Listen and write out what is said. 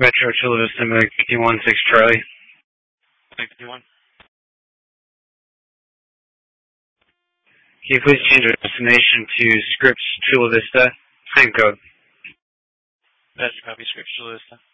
Metro Chula Vista, 51-6 Charlie. 51. Can you please change your destination to Scripps Chula Vista? Same code. That's copy, Scripps Chula Vista.